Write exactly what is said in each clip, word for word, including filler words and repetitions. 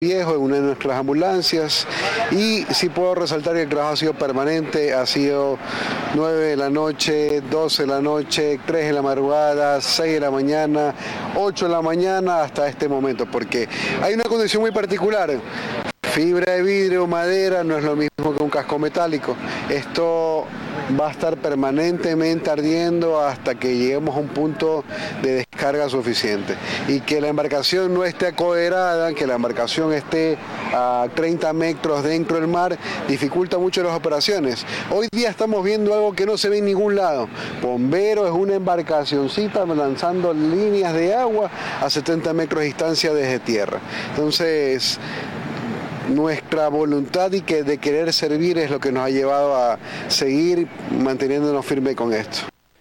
Viejo en una de nuestras ambulancias, y sí puedo resaltar que el trabajo ha sido permanente, ha sido nueve de la noche, doce de la noche, tres de la madrugada, seis de la mañana, ocho de la mañana hasta este momento, porque hay una condición muy particular. Fibra de vidrio, madera, no es lo mismo que un casco metálico. Esto va a estar permanentemente ardiendo hasta que lleguemos a un punto de descarga suficiente. Y que la embarcación no esté acoderada, que la embarcación esté a treinta metros dentro del mar, dificulta mucho las operaciones. Hoy día estamos viendo algo que no se ve en ningún lado. Bombero es una embarcacioncita lanzando líneas de agua a setenta metros de distancia desde tierra. Entonces, nuestra voluntad y que de querer servir es lo que nos ha llevado a seguir manteniéndonos firmes con esto.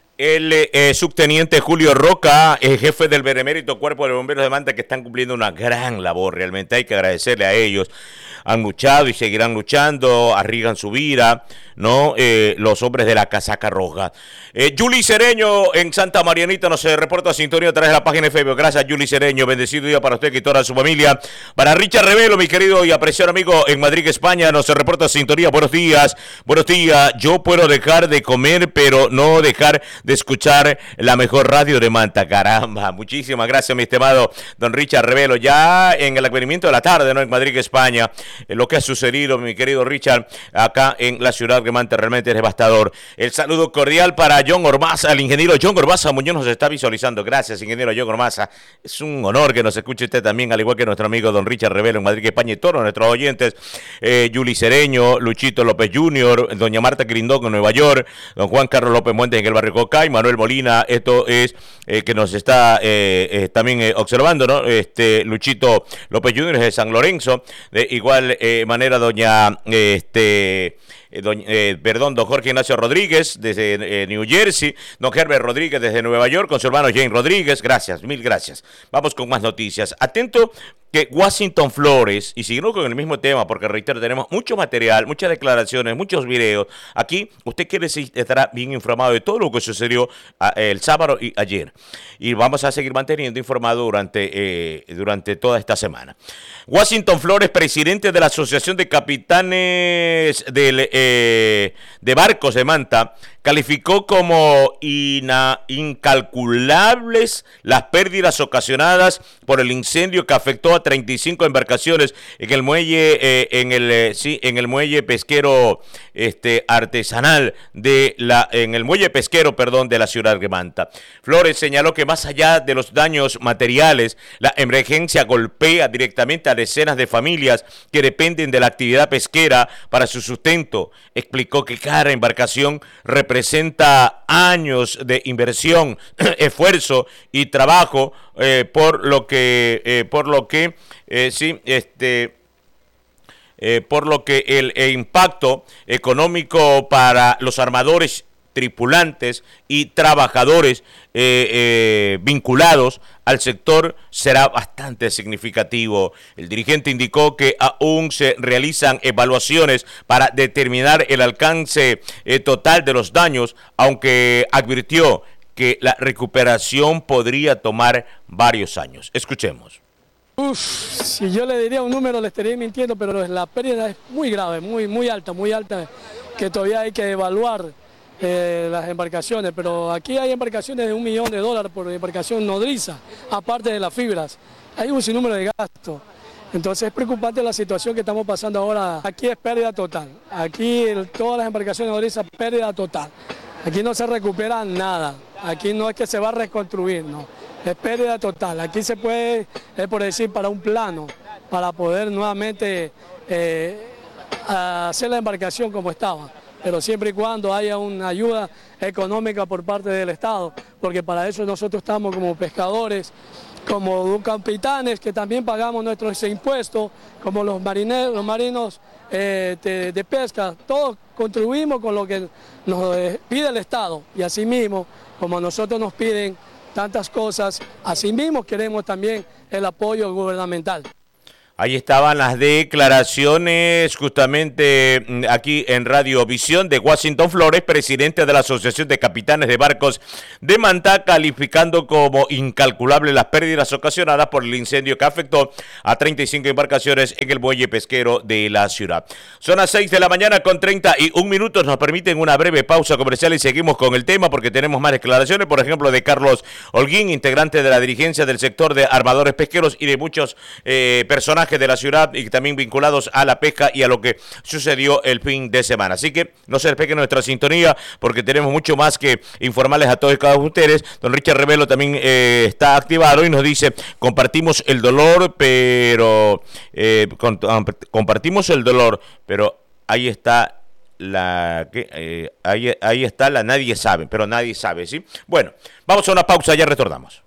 El eh, subteniente Julio Roca, eh, jefe del Benemérito Cuerpo de Bomberos de Manta, que están cumpliendo una gran labor, realmente hay que agradecerle a ellos. Han luchado y seguirán luchando, arriesgan su vida, ¿no? Eh, los hombres de la casaca roja. Eh, Yuli Cereño en Santa Marianita nos reporta sintonía a través de la página de Facebook. Gracias, Yuli Cereño. Bendecido día para usted y toda su familia. Para Richard Revelo, mi querido y apreciado amigo en Madrid, España, nos reporta sintonía. Buenos días, buenos días. Yo puedo dejar de comer, pero no dejar de escuchar la mejor radio de Manta. Caramba, muchísimas gracias, mi estimado don Richard Revelo. Ya en el advenimiento de la tarde, ¿no? En Madrid, España. Lo que ha sucedido, mi querido Richard, acá en la ciudad de Manta, realmente es devastador. El saludo cordial para John Ormaza, el ingeniero John Ormaza Muñoz nos está visualizando. Gracias, ingeniero John Ormaza. Es un honor que nos escuche usted también, al igual que nuestro amigo don Richard Revelo en Madrid, España, y todos nuestros oyentes. Eh, Yuli Cereño, Luchito López junior, doña Marta Grindón en Nueva York, don Juan Carlos López Montes en el barrio Cocay, Manuel Molina, esto es eh, que nos está eh, eh, también eh, observando, ¿no? Este Luchito López junior es de San Lorenzo, de igual Eh, manera doña este eh, doña, eh, perdón, don Jorge Ignacio Rodríguez desde eh, New Jersey, don Herbert Rodríguez desde Nueva York con su hermano Jane Rodríguez. Gracias, mil gracias. Vamos con más noticias. Atento que Washington Flores, y siguiendo con el mismo tema, porque reitero, tenemos mucho material, muchas declaraciones, muchos videos. Aquí usted quiere estar bien informado de todo lo que sucedió a, el sábado y ayer. Y vamos a seguir manteniendo informado durante, eh, durante toda esta semana. Washington Flores, presidente de la Asociación de Capitanes del, eh, de Barcos de Manta, calificó como ina, incalculables las pérdidas ocasionadas por el incendio que afectó a treinta y cinco embarcaciones en el muelle eh, en el eh, sí en el muelle pesquero este artesanal de la en el muelle pesquero perdón de la ciudad de Manta. Flores señaló que más allá de los daños materiales, la emergencia golpea directamente a decenas de familias que dependen de la actividad pesquera para su sustento. Explicó que cada embarcación representa años de inversión, esfuerzo y trabajo, eh, por lo que eh, por lo que eh, sí este eh, por lo que el, el impacto económico para los armadores, tripulantes y trabajadores eh, eh, vinculados al sector será bastante significativo. El dirigente indicó que aún se realizan evaluaciones para determinar el alcance eh, total de los daños, aunque advirtió que la recuperación podría tomar varios años. Escuchemos. Uf, si yo le diría un número le estaría mintiendo, pero la pérdida es muy grave, muy, muy alta, muy alta, que todavía hay que evaluar eh, las embarcaciones, pero aquí hay embarcaciones de un millón de dólares por embarcación nodriza, aparte de las fibras. Hay un sinnúmero de gastos. Entonces es preocupante la situación que estamos pasando ahora. Aquí es pérdida total. Aquí el, todas las embarcaciones nodrizas, pérdida total. Aquí no se recupera nada. Aquí no es que se va a reconstruir, no. Es pérdida total. Aquí se puede, es por decir, para un plano, para poder nuevamente eh, hacer la embarcación como estaba. Pero siempre y cuando haya una ayuda económica por parte del Estado, porque para eso nosotros estamos como pescadores, como capitanes que también pagamos nuestros impuestos, como los marineros, los marinos eh, de, de pesca, todos contribuimos con lo que nos eh, pide el Estado, y así mismo, como nosotros nos piden tantas cosas, así mismo queremos también el apoyo gubernamental. Ahí estaban las declaraciones justamente aquí en Radio Visión de Washington Flores, presidente de la Asociación de Capitanes de Barcos de Manta, calificando como incalculables las pérdidas ocasionadas por el incendio que afectó a treinta y cinco embarcaciones en el muelle pesquero de la ciudad. Son las seis de la mañana con treinta y un minutos, nos permiten una breve pausa comercial y seguimos con el tema porque tenemos más declaraciones, por ejemplo de Carlos Holguín, integrante de la dirigencia del sector de armadores pesqueros y de muchos eh, personajes de la ciudad y también vinculados a la pesca y a lo que sucedió el fin de semana. Así que no se despeguen nuestra sintonía porque tenemos mucho más que informarles a todos y cada uno de ustedes. Don Richard Revelo también eh, está activado y nos dice, compartimos el dolor, pero eh, con, compartimos el dolor, pero ahí está la que eh, ahí, ahí está la nadie sabe, pero nadie sabe, ¿sí? Bueno, vamos a una pausa, ya retornamos.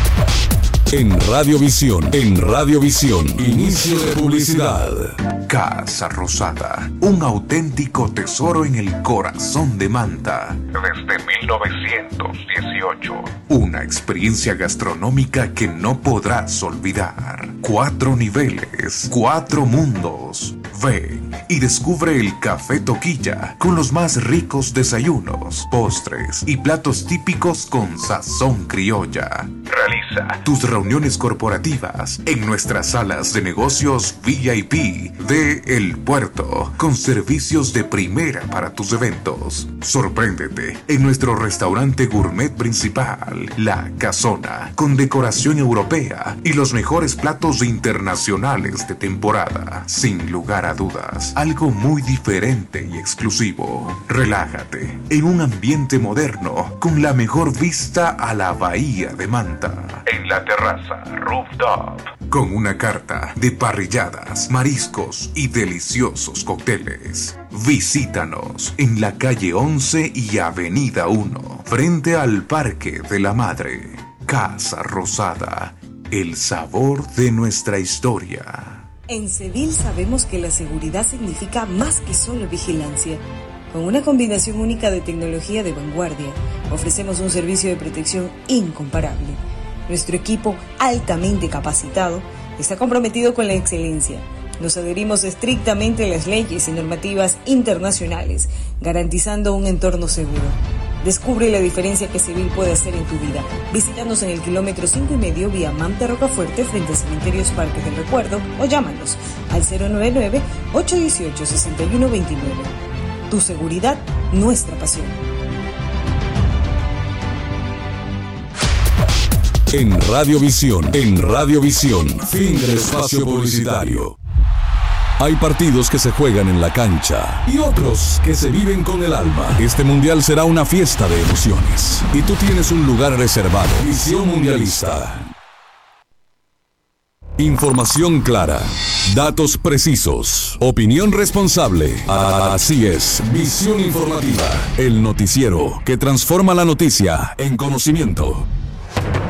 En Radiovisión, en Radiovisión, inicio de publicidad. Casa Rosada, un auténtico tesoro en el corazón de Manta. Desde mil novecientos dieciocho. Una experiencia gastronómica que no podrás olvidar. Cuatro niveles, cuatro mundos. Ven y descubre el Café Toquilla con los más ricos desayunos, postres y platos típicos con sazón criolla. Realiza tus reuniones corporativas en nuestras salas de negocios V I P de El Puerto, con servicios de primera para tus eventos. Sorpréndete en nuestro restaurante gourmet principal, La Casona, con decoración europea y los mejores platos internacionales de temporada. Sin lugar a dudas, algo muy diferente y exclusivo. Relájate en un ambiente moderno con la mejor vista a la bahía de Manta. En la terraza Rooftop, con una carta de parrilladas, mariscos y deliciosos cócteles. Visítanos en la calle once y avenida uno, frente al Parque de la Madre. Casa Rosada, el sabor de nuestra historia. En Cedil sabemos que la seguridad significa más que solo vigilancia. Con una combinación única de tecnología de vanguardia, ofrecemos un servicio de protección incomparable. Nuestro equipo, altamente capacitado, está comprometido con la excelencia. Nos adherimos estrictamente a las leyes y normativas internacionales, garantizando un entorno seguro. Descubre la diferencia que Cedil puede hacer en tu vida. Visítanos en el kilómetro cinco y medio vía Manta Rocafuerte frente a Cementerios Parques del Recuerdo o llámanos al cero nueve nueve, ocho uno ocho, seis uno dos nueve. Tu seguridad, nuestra pasión. En Radiovisión, en Radiovisión, fin del espacio publicitario. Hay partidos que se juegan en la cancha y otros que se viven con el alma. Este mundial será una fiesta de emociones y tú tienes un lugar reservado. Visión Mundialista. Información clara, datos precisos, opinión responsable. Así es, Visión Informativa, el noticiero que transforma la noticia en conocimiento.